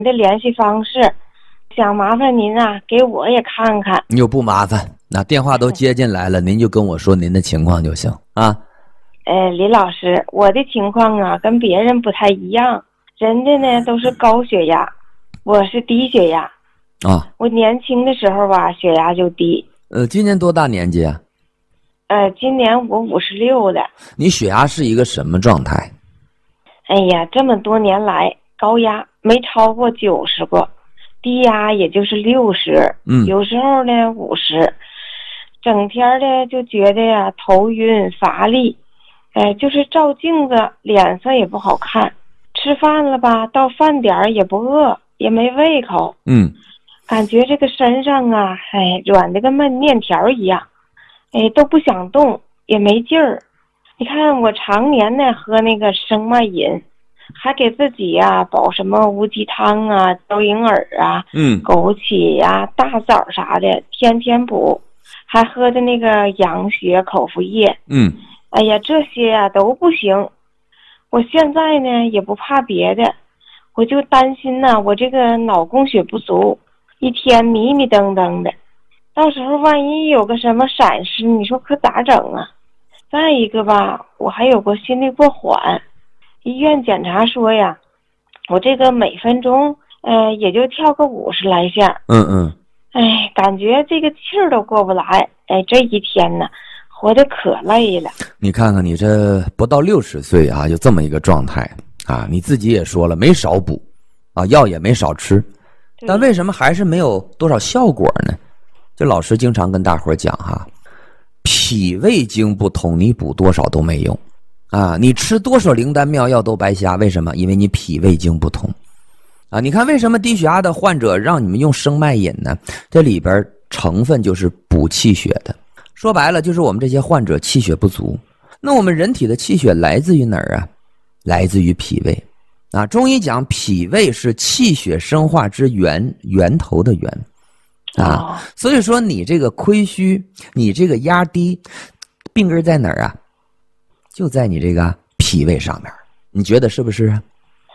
的联系方式，想麻烦您啊，给我也看看。 你又不麻烦，那电话都接进来了，您就跟我说您的情况就行啊。 李老师，我的情况啊跟别人不太一样，人家呢都是高血压，我是低血压啊。 我年轻的时候吧，血压就低。 今年多大年纪啊？ 今年我56了。 你血压是一个什么状态？ 哎呀，这么多年来，高压没超过90过，低压也就是60，有时候呢50，整天的就觉得呀头晕乏力，就是照镜子脸色也不好看，吃饭了吧，到饭点也不饿，也没胃口，感觉这个身上啊，软的跟焖面条一样，都不想动，也没劲儿。你看我常年呢喝那个生脉饮，还给自己呀煲什么乌鸡汤啊、雕银耳啊、枸杞呀、大枣啥的，天天补，还喝的那个养血口服液。哎呀，这些呀都不行。我现在呢也不怕别的，我就担心呢我这个脑供血不足，一天迷迷瞪瞪的，到时候万一有个什么闪失，你说可咋整啊？再一个吧，我还有个心律过缓，医院检查说呀，我这个每分钟也就跳个50来下。感觉这个气儿都过不来。这一天呢活得可累了。 你看看你这不到60岁啊，就这么一个状态啊，你自己也说了没少补啊，药也没少吃，但为什么还是没有多少效果呢？这老师经常跟大伙讲哈，脾胃经不通，你补多少都没用啊！你吃多少灵丹妙药都白瞎，为什么？因为你脾胃经不通啊！你看为什么低血压的患者让你们用生脉饮呢？这里边成分就是补气血的，说白了就是我们这些患者气血不足。那我们人体的气血来自于哪儿啊？来自于脾胃啊！中医讲脾胃是气血生化之源头的源啊，所以说你这个亏虚，你这个压低，病根在哪儿啊？就在你这个脾胃上面，你觉得是不是啊？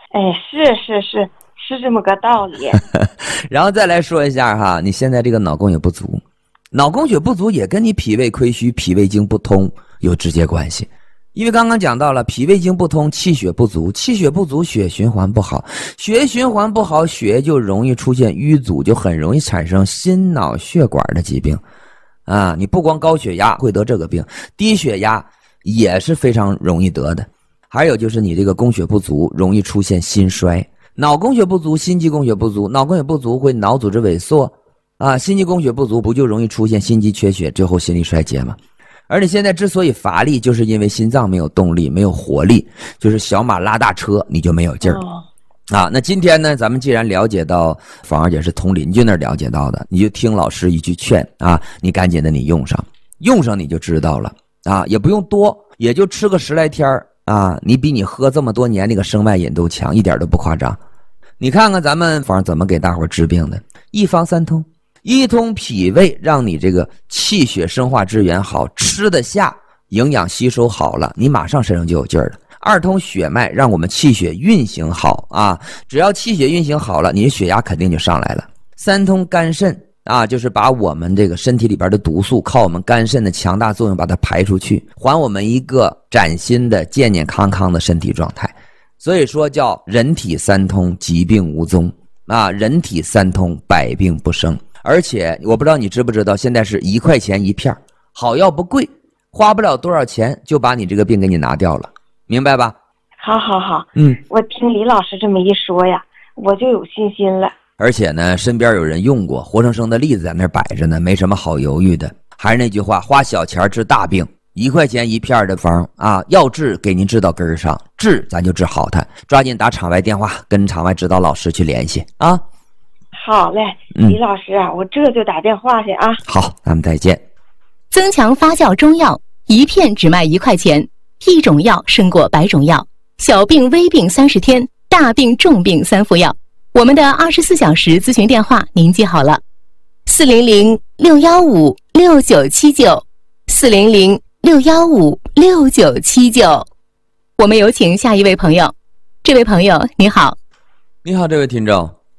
是这么个道理。 然后再来说一下哈，你现在这个脑供血不足，脑供血不足也跟你脾胃亏虚、脾胃经不通有直接关系。因为刚刚讲到了脾胃经不通，气血不足，气血不足，血循环不好，血循环不好，血就容易出现淤阻，就很容易产生心脑血管的疾病啊！你不光高血压会得这个病，低血压也是非常容易得的。还有就是你这个供血不足，容易出现心衰。脑供血不足，心肌供血不足，脑供血不足会脑组织萎缩啊，心肌供血不足不就容易出现心肌缺血，最后心力衰竭吗？而你现在之所以乏力，就是因为心脏没有动力，没有活力，就是小马拉大车你就没有劲儿啊。那今天呢，咱们既然了解到芳儿姐是从邻居那儿了解到的，你就听老师一句劝啊，你赶紧的你用上你就知道了啊，也不用多，也就吃个10来天啊，你比你喝这么多年那个生脉饮都强，一点都不夸张。你看看咱们芳儿怎么给大伙治病的，一方三通。一通脾胃，让你这个气血生化之源好，吃得下，营养吸收好了，你马上身上就有劲儿了。二通血脉，让我们气血运行好啊，只要气血运行好了，你的血压肯定就上来了。三通肝肾啊，就是把我们这个身体里边的毒素靠我们肝肾的强大作用把它排出去，还我们一个崭新的健健康康的身体状态。所以说叫人体三通，疾病无踪啊，人体三通，百病不生。而且我不知道你知不知道，现在是1块钱一片，好药不贵，花不了多少钱就把你这个病给你拿掉了，明白吧？ 好，我听李老师这么一说呀，我就有信心了。 而且呢，身边有人用过，活生生的例子在那摆着呢，没什么好犹豫的。还是那句话，花小钱治大病，1块钱一片的方啊，要治给您治到根上，治咱就治好它。抓紧打场外电话，跟场外指导老师去联系啊。 好嘞，李老师啊，我这就打电话去啊。 好，咱们再见。 增强发酵中药，一片只卖1块钱，一种药胜过100种药。小病微病30天，大病重病3副药。我们的24小时咨询电话您记好了，400-615-6979，400-615-6979。我们有请下一位朋友。这位朋友你好。 你好，这位听众。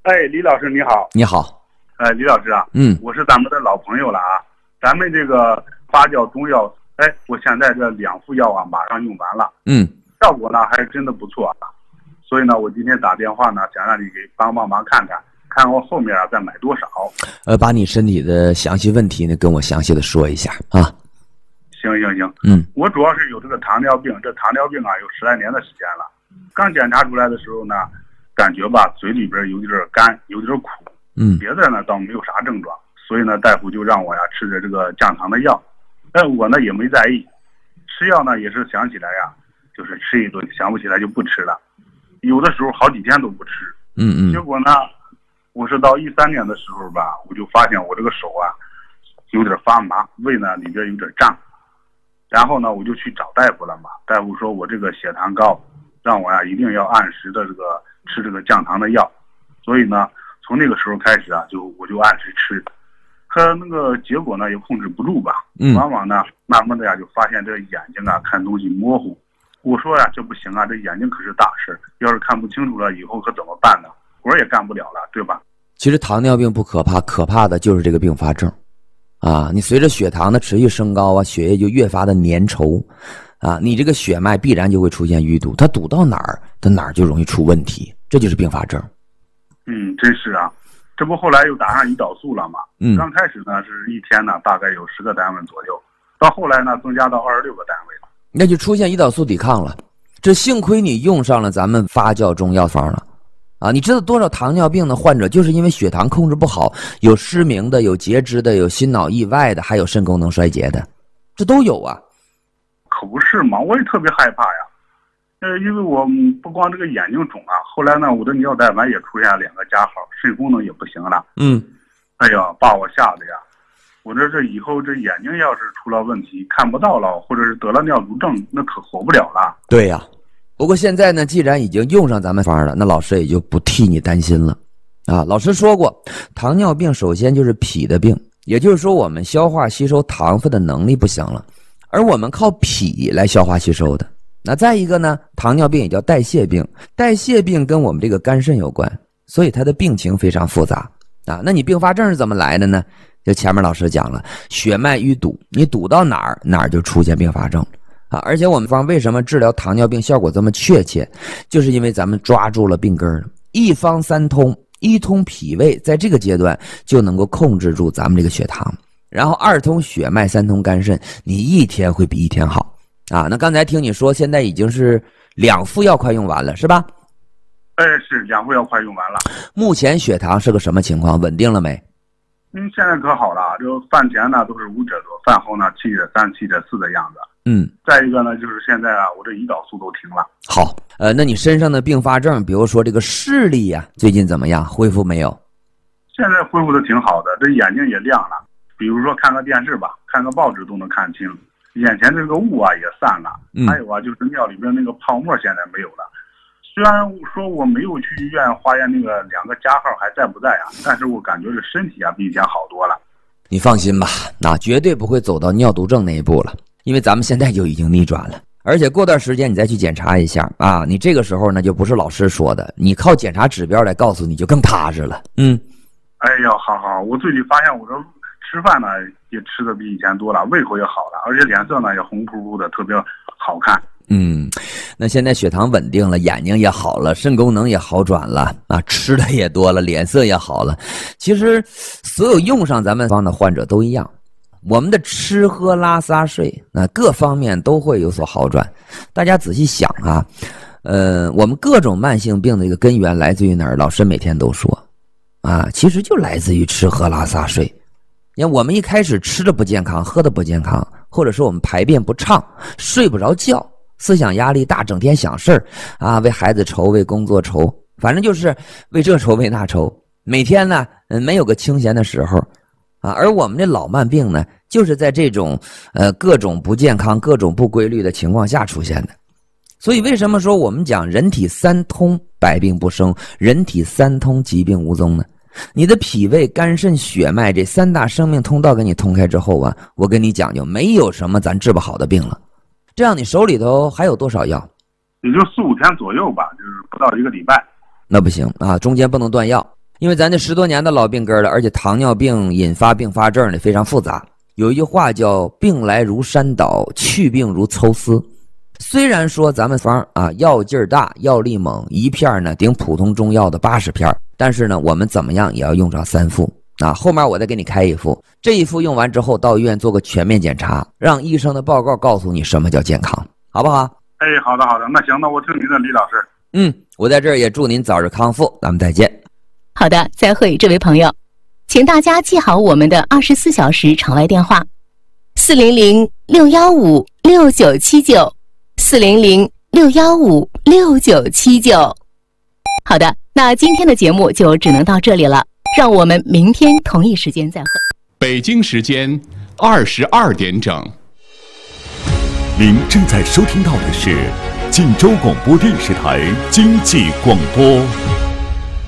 哎，李老师你好。 你好。 李老师啊，我是咱们的老朋友了啊。咱们这个发酵中药，我现在这2副药啊，马上用完了，效果呢还是真的不错啊。所以呢，我今天打电话呢，想让你给帮忙看看我后面啊再买多少。 把你身体的详细问题呢，跟我详细的说一下啊。 行，我主要是有这个糖尿病，这糖尿病啊有10来年的时间了。刚检查出来的时候呢，感觉吧嘴里边有点干，有点苦，别的呢倒没有啥症状，所以呢大夫就让我呀吃着这个降糖的药。我呢也没在意，吃药呢也是想起来呀，就是吃一顿，想不起来就不吃了，有的时候好几天都不吃。结果呢，我是到13年的时候吧，我就发现我这个手啊有点发麻，胃呢里边有点胀。然后呢，我就去找大夫了嘛。大夫说我这个血糖高，让我呀一定要按时的吃这个降糖的药。所以呢，从那个时候开始啊，我就按时吃。可那个结果呢也控制不住吧，往往呢慢慢的呀就发现这眼睛啊看东西模糊。我说呀这不行啊，这眼睛可是大事，要是看不清楚了，以后可怎么办呢？活也干不了了，对吧？ 其实糖尿病不可怕，可怕的就是这个并发症。你随着血糖的持续升高啊，血液就越发的粘稠啊，你这个血脉必然就会出现淤堵，它堵到哪儿，它哪儿就容易出问题，这就是并发症。 真是啊，这不后来又打上胰岛素了嘛。刚开始呢是一天呢大概有10个单位左右，到后来呢增加到26个单位了， 那就出现胰岛素抵抗了。这幸亏你用上了咱们发酵中药方了。你知道多少糖尿病的患者就是因为血糖控制不好，有失明的，有截肢的，有心脑意外的，还有肾功能衰竭的，这都有啊。 可不是嘛，我也特别害怕呀。因为我不光这个眼睛肿啊，后来呢我的尿袋丸也出现了2个加号，肾功能也不行了。哎呀，把我吓得呀。我这以后这眼睛要是出了问题看不到了，或者是得了尿毒症，那可活不了了。 对呀。不过现在呢，既然已经用上咱们方了，那老师也就不替你担心了。老师说过，糖尿病首先就是脾的病，也就是说我们消化吸收糖分的能力不行了，而我们靠脾来消化吸收的。那再一个呢，糖尿病也叫代谢病，代谢病跟我们这个肝肾有关，所以它的病情非常复杂。那你并发症是怎么来的呢？就前面老师讲了，血脉淤堵，你堵到哪儿，哪儿就出现并发症。而且我们方为什么治疗糖尿病效果这么确切，就是因为咱们抓住了病根了。一方三通，一通脾胃，在这个阶段就能够控制住咱们这个血糖，然后2通血脉，3通肝肾，你一天会比一天好那刚才听你说现在已经是2副药快用完了是吧？ 是2副药快用完了。 目前血糖是个什么情况？稳定了没？ 现在可好了，这饭前呢都是5者多，饭后呢7.3、7.4的样子。再一个呢，就是现在啊，我这胰岛素都停了。 好，那你身上的并发症，比如说这个视力呀，最近怎么样？恢复没有？ 现在恢复的挺好的，这眼睛也亮了。比如说看个电视吧，看个报纸都能看清，眼前这个雾啊也散了。还有啊，就是尿里边那个泡沫现在没有了。虽然说我没有去医院化验那个2个加号还在不在啊，但是我感觉这身体啊比以前好多了。 你放心吧，那绝对不会走到尿毒症那一步了。因为咱们现在就已经逆转了，而且过段时间你再去检查一下你这个时候呢就不是老师说的，你靠检查指标来告诉你就更踏实了。 哎呀，好，我最近发现我这吃饭呢也吃的比以前多了，胃口也好了，而且脸色呢也红扑扑的，特别好看。 那现在血糖稳定了，眼睛也好了，肾功能也好转了吃的也多了，脸色也好了。其实所有用上咱们方的患者都一样，我们的吃喝拉撒睡各方面都会有所好转。大家仔细想我们各种慢性病的一个根源来自于哪儿？老师每天都说其实就来自于吃喝拉撒睡。你看我们一开始吃的不健康，喝的不健康，或者说我们排便不畅，睡不着觉，思想压力大，整天想事儿为孩子愁，为工作愁，反正就是为这愁为那愁，每天呢没有个清闲的时候而我们这老慢病呢，就是在这种各种不健康、各种不规律的情况下出现的。所以为什么说我们讲人体3通百病不生，人体3通疾病无踪呢？你的脾胃、肝肾、血脉这3大生命通道给你通开之后我跟你讲究，没有什么咱治不好的病了。这样你手里头还有多少药？ 也就4、5天左右吧，就是不到1个礼拜。 那不行中间不能断药。 因为咱这10多年的老病根了，而且糖尿病引发并发症呢非常复杂。有一句话叫病来如山倒，去病如抽丝。虽然说咱们方啊药劲儿大，药力猛，一片呢顶普通中药的80片，但是呢我们怎么样也要用上3副啊。后面我再给你开1副，这1副用完之后到医院做个全面检查，让医生的报告告诉你什么叫健康，好不好？ 哎，好的，那行，那我听您的，李老师。 我在这儿也祝您早日康复，咱们再见。 好的，再会，这位朋友，请大家记好我们的24小时场外电话：400-615-6979，400-615-6979。好的，那今天的节目就只能到这里了，让我们明天同一时间再会。 北京时间22点整。 您正在收听到的是晋州广播电视台经济广播。